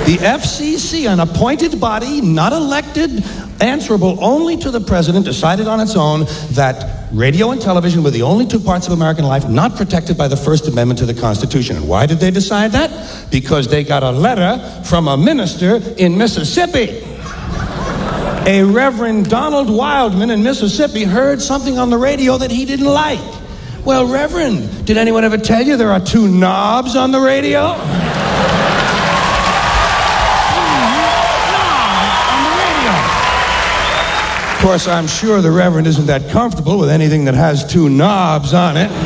The FCC, an appointed body, not elected, answerable only to the president, decided on its own that radio and television were the only two parts of American life not protected by the First Amendment to the Constitution. And why did they decide that? Because they got a letter from a minister in Mississippi. A Reverend Donald Wildman in Mississippi heard something on the radio that he didn't like. Well, Reverend, did anyone ever tell you there are two knobs on the radio? Of course, I'm sure the Reverend isn't that comfortable with anything that has two knobs on it.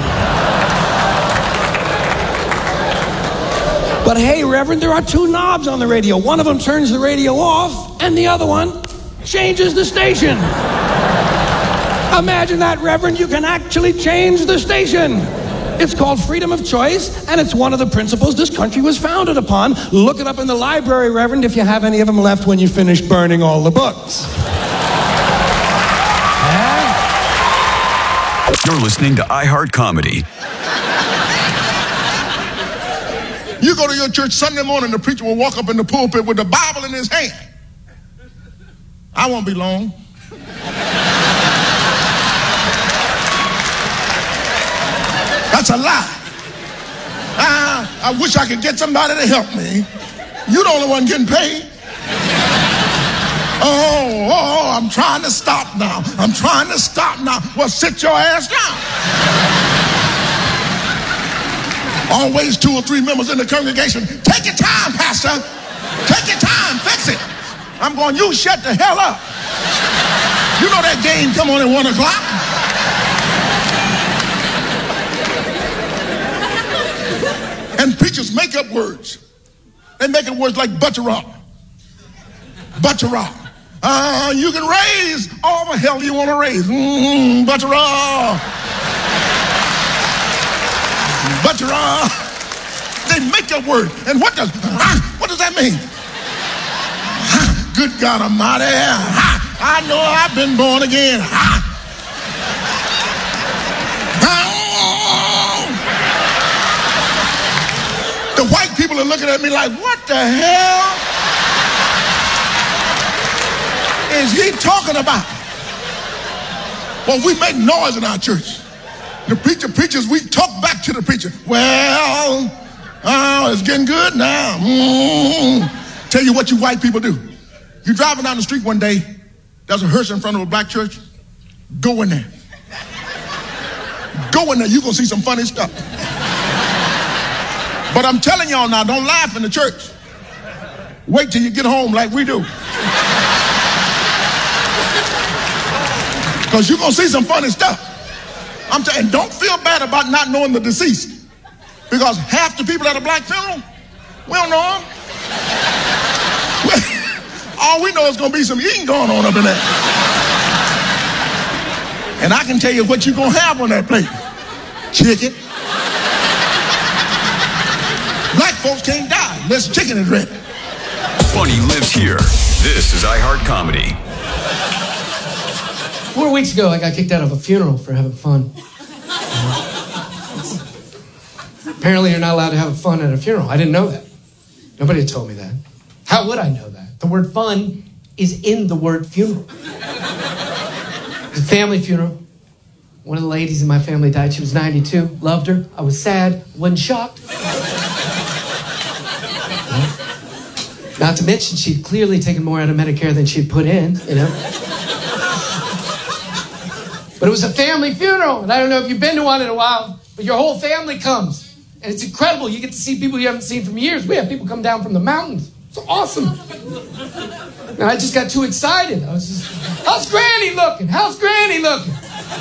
But hey, Reverend, there are two knobs on the radio. One of them turns the radio off, and the other one changes the station. Imagine that, Reverend. You can actually change the station. It's called freedom of choice, and it's one of the principles this country was founded upon. Look it up in the library, Reverend, if you have any of them left when you finish burning all the books. You're listening to iHeart Comedy. You go to your church Sunday morning, the preacher will walk up in the pulpit with the Bible in his hand. I won't be long. That's a lie. I wish I could get somebody to help me. You're the only one getting paid. Oh, I'm trying to stop now. I'm trying to stop now. Well, sit your ass down. Always 2 or 3 members in the congregation. Take your time, Pastor. Take your time. Fix it. I'm going, you shut the hell up. You know that game come on at 1 o'clock. And preachers make up words. They make up words like butcherah. Butcherah. You can raise all the hell you want to raise. Butcherah. Butcherah. They make up words. And what does that mean? Good God Almighty. I know I've been born again. The white people are looking at me like, what the hell is he talking about? Well, we make noise in our church. The preacher preaches, we talk back to the preacher. Well, it's getting good now. Tell you what you white people do. You're driving down the street one day, there's a hearse in front of a black church. Go in there. Go in there, you're going to see some funny stuff. But I'm telling y'all now, don't laugh in the church. Wait till you get home like we do. Because you're going to see some funny stuff. I'm telling, don't feel bad about not knowing the deceased. Because half the people at a black funeral, we don't know them. All we know is going to be some eating going on up in there. And I can tell you what you're going to have on that plate. Chicken. Black folks can't die unless chicken is ready. Funny lives here. This is iHeart Comedy. 4 weeks ago, I got kicked out of a funeral for having fun. Apparently, you're not allowed to have fun at a funeral. I didn't know that. Nobody had told me that. How would I know that? The word fun is in the word funeral. It was a family funeral. One of the ladies in my family died. She was 92. Loved her. I was sad. Wasn't shocked. Not to mention, she'd clearly taken more out of Medicare than she'd put in, you know. But it was a family funeral, and I don't know if you've been to one in a while, but your whole family comes, and it's incredible. You get to see people you haven't seen from years. We have people come down from the mountains. It's awesome. And I just got too excited. I was just, how's Granny looking? How's Granny looking?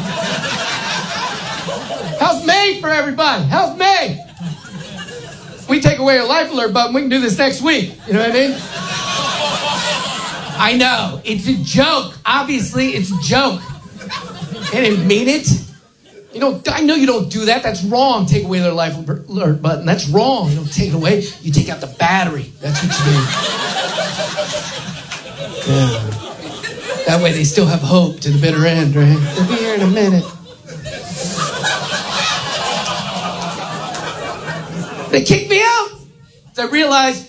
How's May for everybody? How's May? We take away a life alert button, we can do this next week. You know what I mean? I know. It's a joke. Obviously, it's a joke. I didn't mean it. You know, I know you don't do that. That's wrong. Take away their life alert button. That's wrong. You don't take it away. You take out the battery. That's what you do. Yeah. That way they still have hope to the bitter end, right? They'll be here in a minute. They kicked me out. I realized